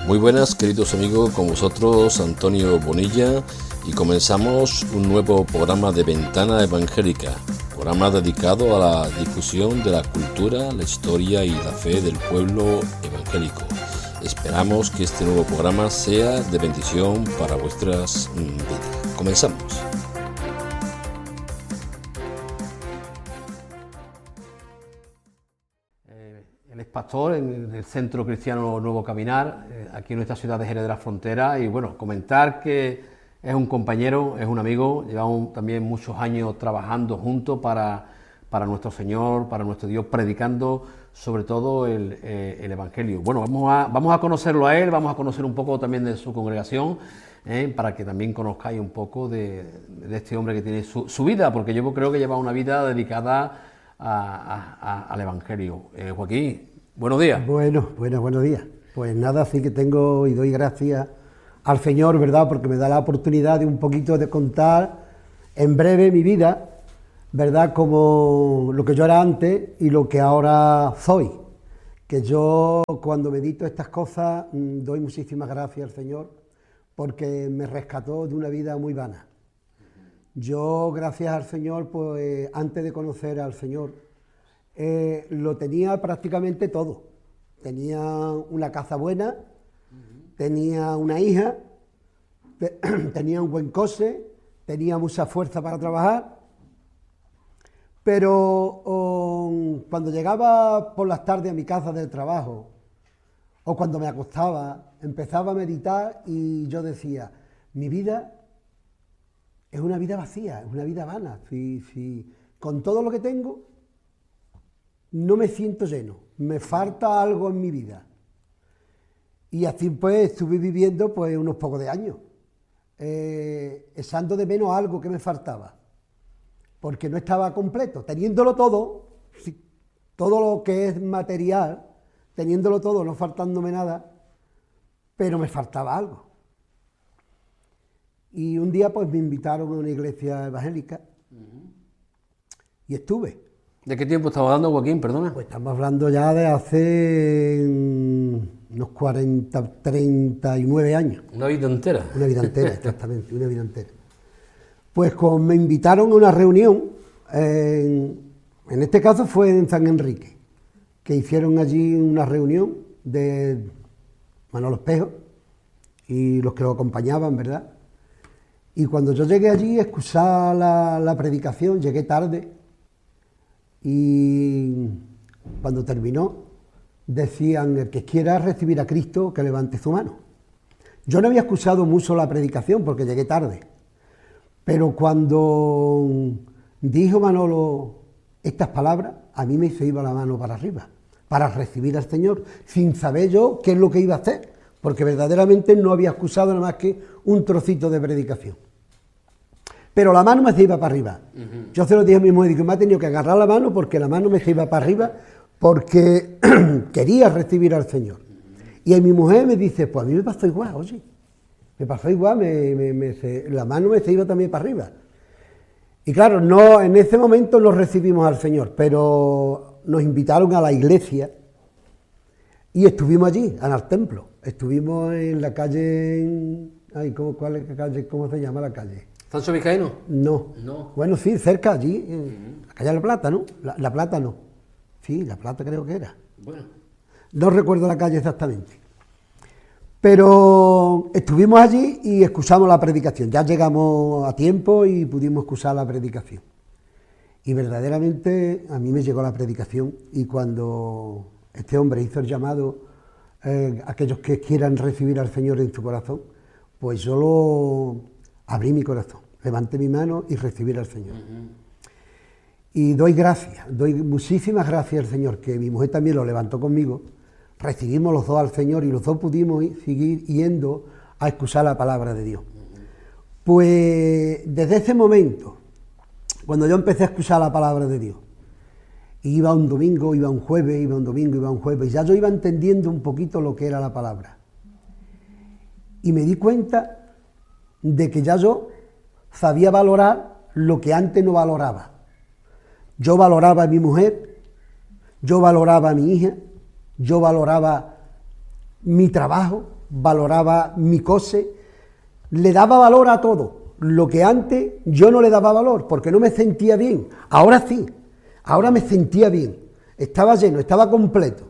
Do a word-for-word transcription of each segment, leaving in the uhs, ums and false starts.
Muy buenas, queridos amigos, con vosotros Antonio Bonilla, y comenzamos un nuevo programa de Ventana Evangélica, programa dedicado a la difusión de la cultura, la historia y la fe del pueblo evangélico. Esperamos que este nuevo programa sea de bendición para vuestras vidas. Comenzamos. Él es pastor en el Centro Cristiano Nuevo Caminar, eh, aquí en nuestra ciudad de Jerez de la Frontera, y bueno, comentar que es un compañero, es un amigo, llevamos también muchos años trabajando juntos para, para nuestro Señor, para nuestro Dios, predicando sobre todo el, eh, el Evangelio. Bueno, vamos a, vamos a conocerlo a él, vamos a conocer un poco también de su congregación, eh, para que también conozcáis un poco de, de este hombre que tiene su, su vida, porque yo creo que lleva una vida dedicada A, a, al Evangelio. Eh, Joaquín, buenos días. Bueno, bueno, buenos días. Pues nada, sí que tengo y doy gracias al Señor, ¿verdad? Porque me da la oportunidad de un poquito de contar en breve mi vida, ¿verdad? Como lo que yo era antes y lo que ahora soy. Que yo, cuando medito estas cosas, doy muchísimas gracias al Señor porque me rescató de una vida muy vana. Yo, gracias al Señor, pues antes de conocer al Señor, eh, lo tenía prácticamente todo. Tenía una casa buena, uh-huh. tenía una hija, te, tenía un buen coche, tenía mucha fuerza para trabajar, pero um, cuando llegaba por las tardes a mi casa del trabajo, o cuando me acostaba, empezaba a meditar y yo decía, mi vida es una vida vacía, es una vida vana. Si, si, con todo lo que tengo, no me siento lleno, me falta algo en mi vida. Y así pues estuve viviendo pues unos pocos de años, eh, echando de menos algo que me faltaba, porque no estaba completo, teniéndolo todo, todo lo que es material, teniéndolo todo, no faltándome nada, pero me faltaba algo. Y un día pues me invitaron a una iglesia evangélica uh-huh. y estuve. ¿De qué tiempo estaba hablando, Joaquín? Perdona. Pues estamos hablando ya de hace unos cuarenta, treinta y nueve años. Una vida entera. Una vida entera, exactamente, una vida entera. Pues con, me invitaron a una reunión, en, en este caso fue en San Enrique, que hicieron allí una reunión de Manolo Espejo y los que lo acompañaban, ¿verdad? Y cuando yo llegué allí, escuchaba la, la predicación, llegué tarde, y cuando terminó, decían, el que quiera recibir a Cristo, que levante su mano. Yo no había escuchado mucho la predicación, porque llegué tarde, pero cuando dijo Manolo estas palabras, a mí me se iba la mano para arriba, para recibir al Señor, sin saber yo qué es lo que iba a hacer, porque verdaderamente no había escuchado nada más que un trocito de predicación. Pero la mano me se iba para arriba. Uh-huh. Yo se lo dije a mi mujer, que me ha tenido que agarrar la mano porque la mano me se iba para arriba, porque quería recibir al Señor. Uh-huh. Y a mi mujer me dice, pues a mí me pasó igual, oye, me pasó igual, me, me, me se, la mano me se iba también para arriba. Y claro, no, en ese momento no recibimos al Señor, pero nos invitaron a la iglesia y estuvimos allí, en el templo. Estuvimos en la calle, en, ay, ¿cómo, cuál es la calle? ¿Cómo se llama la calle? ¿Sancho Vizcaíno? No. no. Bueno, sí, cerca allí, en uh-huh. la calle de La Plata, ¿no? La, la Plata no. Sí, La Plata creo que era. Bueno. No recuerdo la calle exactamente. Pero estuvimos allí y escuchamos la predicación. Ya llegamos a tiempo y pudimos escuchar la predicación. Y verdaderamente a mí me llegó la predicación, y cuando este hombre hizo el llamado, eh, aquellos que quieran recibir al Señor en su corazón, pues yo lo abrí mi corazón, levanté mi mano y recibí al Señor. Uh-huh. Y doy gracias, doy muchísimas gracias al Señor, que mi mujer también lo levantó conmigo, recibimos los dos al Señor y los dos pudimos ir, seguir yendo a escuchar la palabra de Dios. Uh-huh. Pues desde ese momento, cuando yo empecé a escuchar la palabra de Dios, iba un domingo, iba un jueves, iba un domingo, iba un jueves, ya yo iba entendiendo un poquito lo que era la palabra. Y me di cuenta de que ya yo sabía valorar lo que antes no valoraba. Yo valoraba a mi mujer, yo valoraba a mi hija, yo valoraba mi trabajo, valoraba mi cose, le daba valor a todo, lo que antes yo no le daba valor, porque no me sentía bien, ahora sí, ahora me sentía bien, estaba lleno, estaba completo.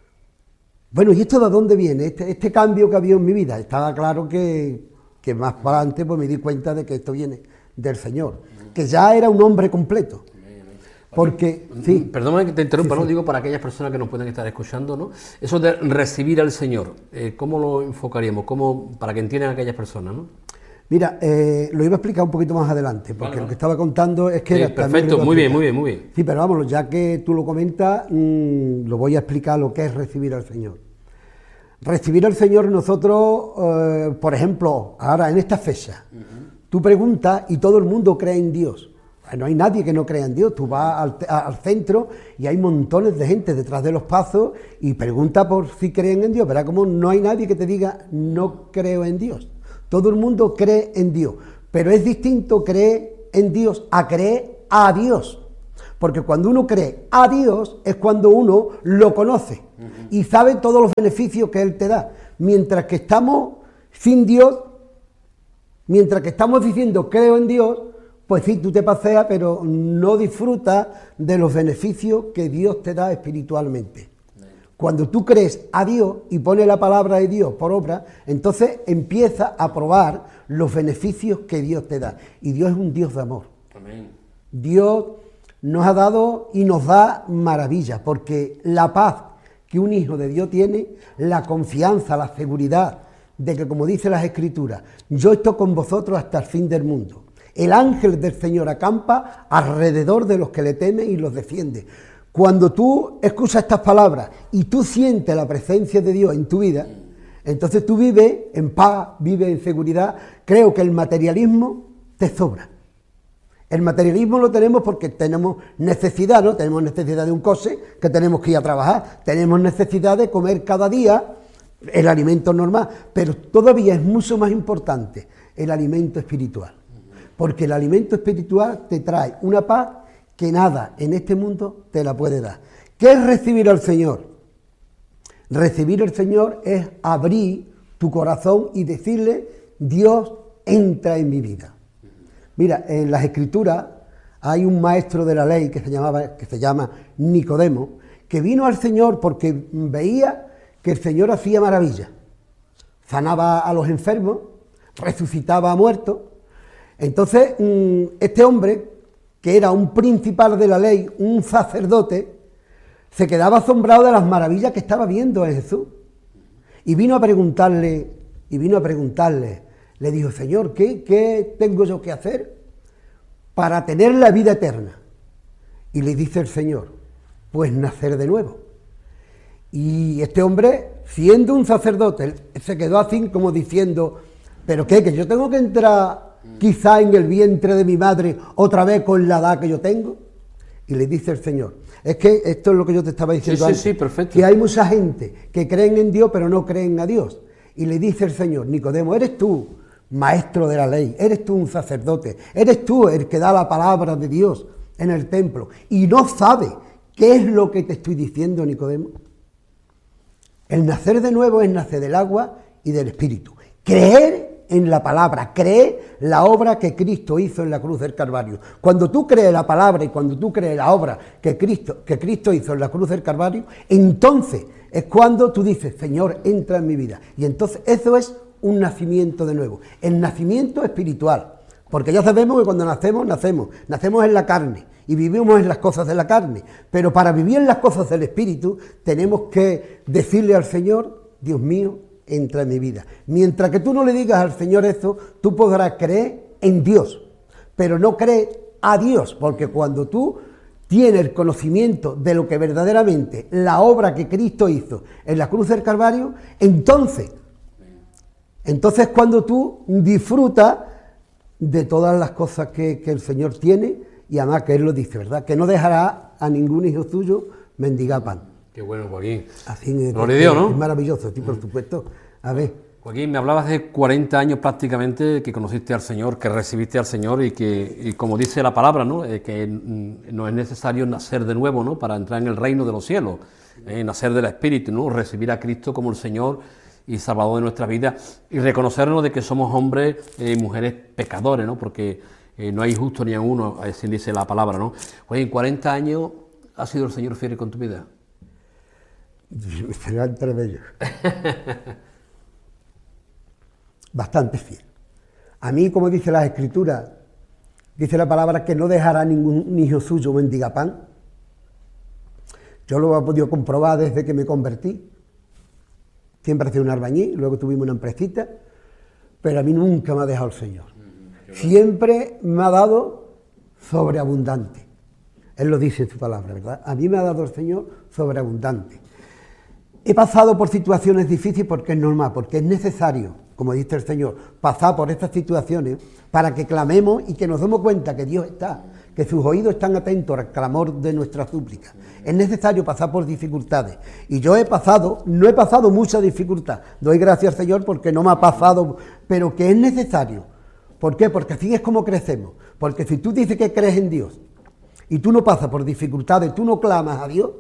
Bueno, ¿y esto de dónde viene? Este, este cambio que había en mi vida, estaba claro que, que más para adelante pues me di cuenta de que esto viene del Señor, que ya era un hombre completo. Porque, sí. Perdóname que te interrumpa, sí, ¿no? sí. Digo, para aquellas personas que nos pueden estar escuchando, ¿no? Eso de recibir al Señor, eh, ¿cómo lo enfocaríamos? ¿Cómo, para que entiendan aquellas personas, ¿no? Mira, eh, lo iba a explicar un poquito más adelante, porque vale, lo que estaba contando es que... Sí, era, perfecto, muy bien, muy bien, muy bien. Sí, pero vámonos, ya que tú lo comentas, mmm, lo voy a explicar lo que es recibir al Señor. Recibir al Señor nosotros, eh, por ejemplo, ahora en esta fecha, uh-huh. tú preguntas y todo el mundo cree en Dios. No hay nadie que no crea en Dios. Tú vas al, al centro y hay montones de gente detrás de los pasos y pregunta por si creen en Dios. Verá como no hay nadie que te diga no creo en Dios. Todo el mundo cree en Dios, pero es distinto creer en Dios a creer a Dios. Porque cuando uno cree a Dios es cuando uno lo conoce uh-huh. y sabe todos los beneficios que Él te da. Mientras que estamos sin Dios, mientras que estamos diciendo creo en Dios, pues sí, tú te paseas, pero no disfrutas de los beneficios que Dios te da espiritualmente. Cuando tú crees a Dios y pones la palabra de Dios por obra, entonces empiezas a probar los beneficios que Dios te da. Y Dios es un Dios de amor. Amén. Dios nos ha dado y nos da maravillas, porque la paz que un hijo de Dios tiene, la confianza, la seguridad de que, como dice las Escrituras, yo estoy con vosotros hasta el fin del mundo. El ángel del Señor acampa alrededor de los que le temen y los defiende. Cuando tú escuchas estas palabras y tú sientes la presencia de Dios en tu vida, entonces tú vives en paz, vives en seguridad. Creo que el materialismo te sobra. El materialismo lo tenemos porque tenemos necesidad, ¿no? Tenemos necesidad de un coche, que tenemos que ir a trabajar, tenemos necesidad de comer cada día el alimento normal, pero todavía es mucho más importante el alimento espiritual. Porque el alimento espiritual te trae una paz que nada en este mundo te la puede dar. ¿Qué es recibir al Señor? Recibir al Señor es abrir tu corazón y decirle, Dios, entra en mi vida. Mira, en las Escrituras hay un maestro de la ley que se, llamaba, que se llama Nicodemo, que vino al Señor porque veía que el Señor hacía maravillas. Sanaba a los enfermos, resucitaba a muertos. Entonces, este hombre, que era un principal de la ley, un sacerdote, se quedaba asombrado de las maravillas que estaba viendo en Jesús. Y vino a preguntarle, y vino a preguntarle, le dijo, Señor, ¿qué, qué tengo yo que hacer para tener la vida eterna? Y le dice el Señor, pues nacer de nuevo. Y este hombre, siendo un sacerdote, se quedó así como diciendo, ¿pero qué? ¿Que yo tengo que entrar quizá en el vientre de mi madre otra vez con la edad que yo tengo? Y le dice el Señor, es que esto es lo que yo te estaba diciendo sí, antes, sí, sí, perfecto. Que hay mucha gente que creen en Dios pero no creen a Dios. Y le dice el Señor, Nicodemo, eres tú maestro de la ley, eres tú un sacerdote, eres tú el que da la palabra de Dios en el templo y no sabes qué es lo que te estoy diciendo, Nicodemo. El nacer de nuevo es nacer del agua y del Espíritu. Creer en la palabra, creer la obra que Cristo hizo en la cruz del Calvario. Cuando tú crees la palabra y cuando tú crees la obra que Cristo, que Cristo hizo en la cruz del Calvario, entonces es cuando tú dices, Señor, entra en mi vida. Y entonces eso es un nacimiento de nuevo, el nacimiento espiritual. Porque ya sabemos que cuando nacemos, nacemos, nacemos en la carne y vivimos en las cosas de la carne. Pero para vivir en las cosas del Espíritu tenemos que decirle al Señor, Dios mío, entra en mi vida. Mientras que tú no le digas al Señor eso, tú podrás creer en Dios, pero no crees a Dios, porque cuando tú tienes el conocimiento de lo que verdaderamente la obra que Cristo hizo en la cruz del Calvario, entonces, entonces cuando tú disfrutas de todas las cosas que, que el Señor tiene, y además que Él lo dice, ¿verdad? Que no dejará a ningún hijo suyo mendigar pan. Qué bueno, Joaquín. Así es, Gloria a Dios, ¿no? Es maravilloso, sí, por supuesto. A ver. Joaquín, me hablabas de cuarenta años prácticamente que conociste al Señor, que recibiste al Señor y que, y como dice la palabra, ¿no? Eh, que no es necesario nacer de nuevo, ¿no? Para entrar en el reino de los cielos, eh, nacer del Espíritu, ¿no? Recibir a Cristo como el Señor y Salvador de nuestra vida, y reconocernos de que somos hombres y mujeres pecadores, ¿no? Porque eh, no hay justo ni a uno, así dice la palabra, ¿no? Oye, en cuarenta años ha sido el Señor fiel con tu vida. Será entre ellos. Bastante fiel. A mí, como dice la Escritura, dice la palabra que no dejará ningún hijo suyo mendiga pan. Yo lo he podido comprobar desde que me convertí. Siempre hacía un albañil, luego tuvimos una empresita, pero a mí nunca me ha dejado el Señor. Siempre me ha dado sobreabundante. Él lo dice en su palabra, ¿verdad? A mí me ha dado el Señor sobreabundante. He pasado por situaciones difíciles porque es normal, porque es necesario, como dice el Señor, pasar por estas situaciones para que clamemos y que nos demos cuenta que Dios está, que sus oídos están atentos al clamor de nuestra súplica. Es necesario pasar por dificultades. Y yo he pasado, no he pasado mucha dificultad. Doy gracias al Señor porque no me ha pasado, pero que es necesario. ¿Por qué? Porque así es como crecemos. Porque si tú dices que crees en Dios y tú no pasas por dificultades, tú no clamas a Dios,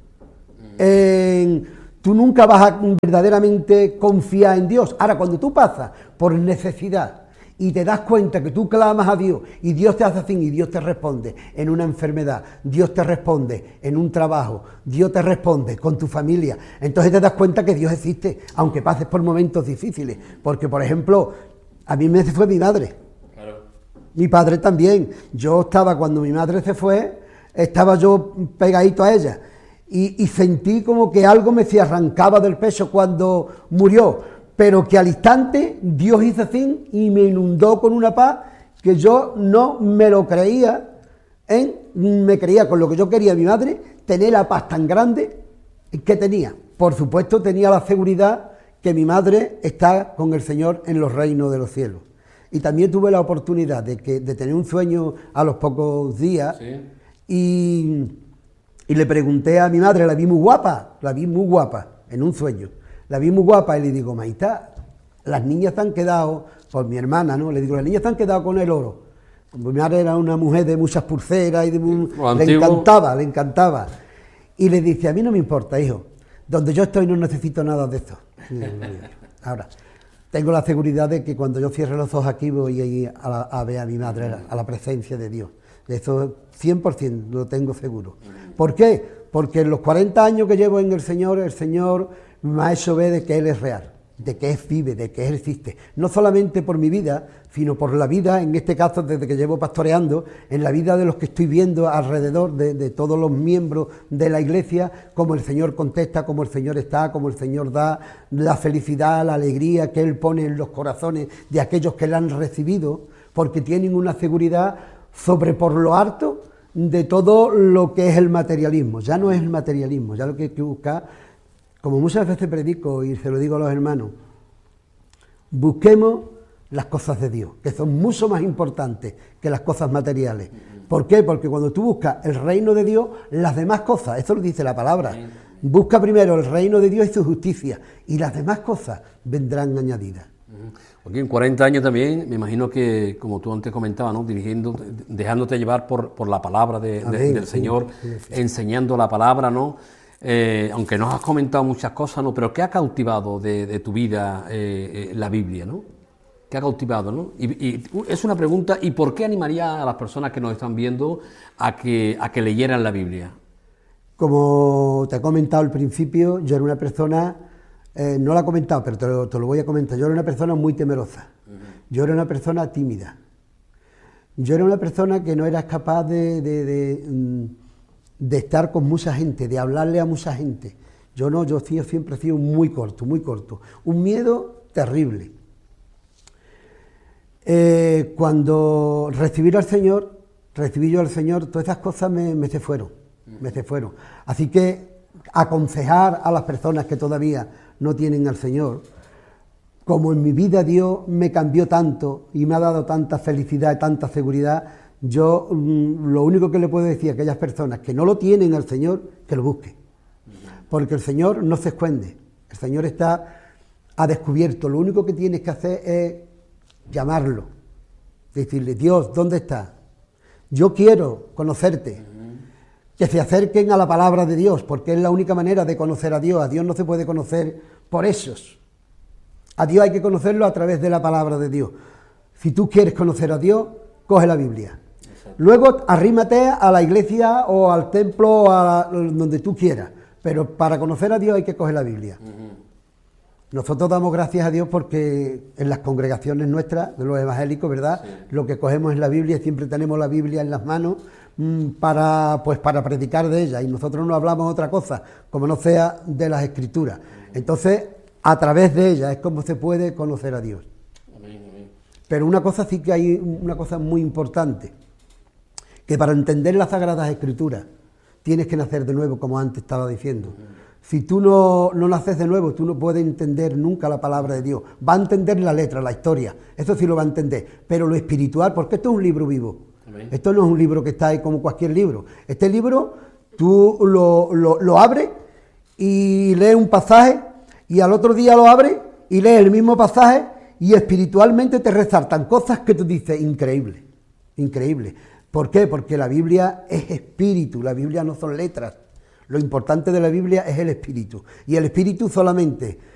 eh, tú nunca vas a verdaderamente confiar en Dios. Ahora, cuando tú pasas por necesidad y te das cuenta que tú clamas a Dios y Dios te hace así y Dios te responde en una enfermedad, Dios te responde en un trabajo, Dios te responde con tu familia, entonces te das cuenta que Dios existe, aunque pases por momentos difíciles. Porque, por ejemplo, a mí me se fue mi madre, claro. Mi padre también. Yo estaba, cuando mi madre se fue, estaba yo pegadito a ella y, y sentí como que algo me se arrancaba del pecho cuando murió, pero que al instante Dios hizo así y me inundó con una paz que yo no me lo creía, ¿eh? Me creía con lo que yo quería mi madre, tener la paz tan grande que tenía. Por supuesto tenía la seguridad que mi madre está con el Señor en los reinos de los cielos. Y también tuve la oportunidad de, que, de tener un sueño a los pocos días, ¿sí? y, y le pregunté a mi madre, la vi muy guapa, la vi muy guapa en un sueño. La vi muy guapa y le digo, Maitá, las niñas se han quedado, por mi hermana, ¿no? Le digo, las niñas se han quedado con el oro. Mi madre era una mujer de muchas pulseras y de muy, le encantaba, le encantaba. Y le dice, a mí no me importa, hijo, donde yo estoy no necesito nada de esto. Ahora, tengo la seguridad de que cuando yo cierre los ojos aquí voy a ir a, la, a ver a mi madre, a la, a la presencia de Dios. De eso cien por ciento lo tengo seguro. ¿Por qué? Porque en los cuarenta años que llevo en el Señor, el Señor me ha hecho ver de que Él es real, de que Él vive, de que Él existe. No solamente por mi vida, sino por la vida, en este caso desde que llevo pastoreando, en la vida de los que estoy viendo alrededor, de, de todos los miembros de la iglesia, cómo el Señor contesta, cómo el Señor está, cómo el Señor da la felicidad, la alegría que Él pone en los corazones de aquellos que la han recibido, porque tienen una seguridad sobre por lo alto de todo lo que es el materialismo. Ya no es el materialismo, ya lo que hay que buscar. Como muchas veces predico y se lo digo a los hermanos, busquemos las cosas de Dios, que son mucho más importantes que las cosas materiales. ¿Por qué? Porque cuando tú buscas el reino de Dios, las demás cosas, eso lo dice la palabra, busca primero el reino de Dios y su justicia, y las demás cosas vendrán añadidas. Aquí en cuarenta años también, me imagino que, como tú antes comentabas, ¿no? Dirigiendo, dejándote llevar por, por la palabra de, de, Amén, del sí, Señor, sí, sí. enseñando la palabra, ¿no? Eh, aunque nos has comentado muchas cosas, ¿no? Pero ¿qué ha cautivado de, de tu vida eh, eh, la Biblia, ¿no? ¿Qué ha cautivado, ¿no? Y, y es una pregunta, ¿y por qué animaría a las personas que nos están viendo a que, a que leyeran la Biblia? Como te he comentado al principio, yo era una persona, eh, no la he comentado, pero te lo, te lo voy a comentar, yo era una persona muy temerosa, uh-huh. Yo era una persona tímida, yo era una persona que no era capaz de... de, de mm, de estar con mucha gente, de hablarle a mucha gente. Yo no, yo siempre he sido muy corto, muy corto. Un miedo terrible. Eh, cuando recibí al Señor, recibí yo al Señor, todas esas cosas me, me se fueron, me se fueron. Así que aconsejar a las personas que todavía no tienen al Señor, como en mi vida Dios me cambió tanto y me ha dado tanta felicidad y tanta seguridad, yo mmm, lo único que le puedo decir a aquellas personas que no lo tienen al Señor, que lo busquen. Porque el Señor no se esconde, el Señor está a descubierto. Lo único que tienes que hacer es llamarlo, decirle, Dios, ¿dónde estás? Yo quiero conocerte. Que se acerquen a la palabra de Dios, porque es la única manera de conocer a Dios. A Dios no se puede conocer por esos, A Dios hay que conocerlo a través de la palabra de Dios. Si tú quieres conocer a Dios, coge la Biblia. Exacto. Luego arrímate a la iglesia o al templo o a donde tú quieras, pero para conocer a Dios hay que coger la Biblia. Uh-huh. Nosotros damos gracias a Dios porque en las congregaciones nuestras, de los evangélicos, ¿verdad? Sí. Lo que cogemos es la Biblia y siempre tenemos la Biblia en las manos mmm, para, pues, para predicar de ella, y nosotros no hablamos otra cosa, como no sea de las Escrituras. Uh-huh. Entonces, a través de ella es como se puede conocer a Dios. Amén, amén. Pero una cosa sí que hay, una cosa muy importante, que para entender las Sagradas Escrituras tienes que nacer de nuevo, como antes estaba diciendo. Uh-huh. Si tú no, no naces de nuevo, tú no puedes entender nunca la palabra de Dios. Va a entender la letra, la historia, eso sí lo va a entender, pero lo espiritual, porque esto es un libro vivo. Amén. Esto no es un libro que está ahí como cualquier libro. Este libro, tú lo, lo, lo abres y lees un pasaje, y al otro día lo abres y lees el mismo pasaje, y espiritualmente te resaltan cosas que tú dices, increíble, increíble. ¿Por qué? Porque la Biblia es espíritu, la Biblia no son letras. Lo importante de la Biblia es el espíritu, y el espíritu solamente